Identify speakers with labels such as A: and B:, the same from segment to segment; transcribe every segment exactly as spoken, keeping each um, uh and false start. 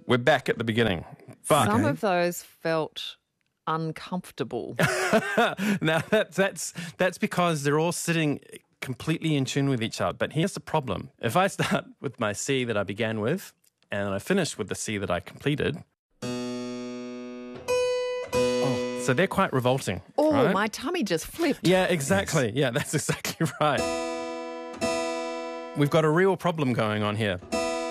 A: We're back at the beginning. But
B: Some
C: Okay.
B: of those felt uncomfortable.
A: now that, that's that's because they're all sitting completely in tune with each other. But here's the problem. If I start with my C that I began with and I finish with the C that I completed, oh, so they're quite revolting.
B: Oh,
A: right?
B: my tummy just flipped.
A: Yeah, exactly. Yeah, that's exactly right. We've got a real problem going on here.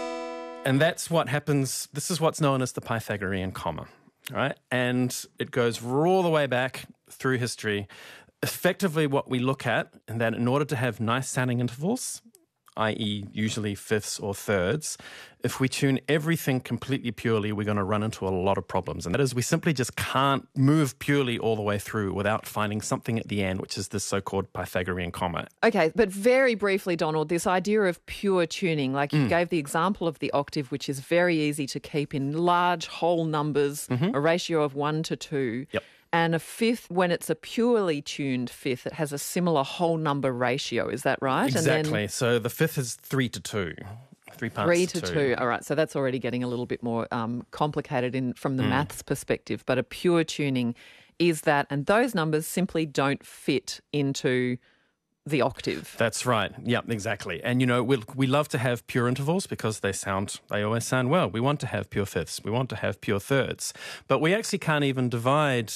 A: And that's what happens. This is what's known as the Pythagorean comma, right? And it goes all the way back through history. Effectively, what we look at, and that in order to have nice sounding intervals, that is usually fifths or thirds, if we tune everything completely purely, we're going to run into a lot of problems. And that is, we simply just can't move purely all the way through without finding something at the end, which is this so-called Pythagorean comma.
B: Okay, but very briefly, Donald, this idea of pure tuning, like you gave the example of the octave, which is very easy to keep in large whole numbers, a ratio of one to two.
A: Yep.
B: And a fifth, when it's a purely tuned fifth, it has a similar whole number ratio. Is that right?
A: Exactly.
B: And
A: So the fifth is three to two. Three
B: then
A: parts
B: three
A: to
B: to
A: two.
B: two. All right. So that's already getting a little bit more um, complicated in from the maths perspective. But a pure tuning is that, and those numbers simply don't fit into the octave.
A: That's right. Yeah, exactly. And, you know, we we love to have pure intervals because they sound, they always sound well. We want to have pure fifths. We want to have pure thirds. But we actually can't even divide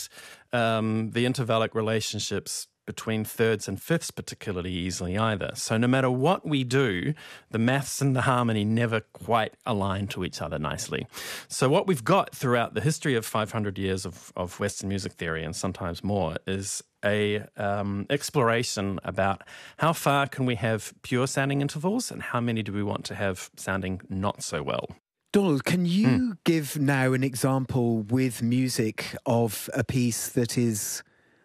A: um, the intervallic relationships between thirds and fifths particularly easily either. So no matter what we do, the maths and the harmony never quite align to each other nicely. So what we've got throughout the history of five hundred years of, of Western music theory, and sometimes more, is a um, exploration about how far can we have pure sounding intervals and how many do we want to have sounding not so well.
C: Donald, can you give now an example with music of a piece that is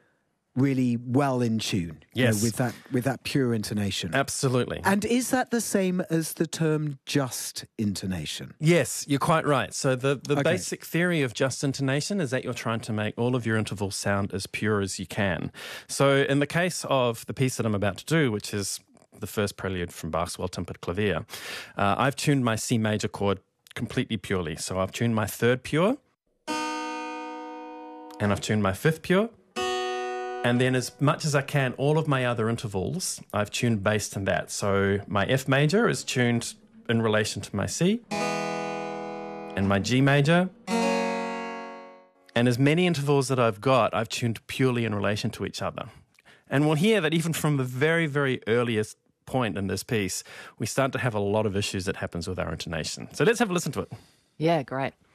C: really well in tune? you know,
A: Yes.
C: with that with that pure intonation.
A: Absolutely.
C: And is that the same as the term just intonation?
A: Yes, you're quite right. So the, the
C: Okay.
A: basic theory of just intonation is that you're trying to make all of your intervals sound as pure as you can. So in the case of the piece that I'm about to do, which is the first prelude from Bach's Well-Tempered Clavier, uh, I've tuned my C major chord completely purely. So I've tuned my third pure, and I've tuned my fifth pure, and then as much as I can, all of my other intervals, I've tuned based on that. So my F major is tuned in relation to my C, and my G major. And as many intervals that I've got, I've tuned purely in relation to each other. And we'll hear that even from the very, very earliest point in this piece, we start to have a lot of issues that happens with our intonation. So let's have a listen to it.
B: Yeah, great.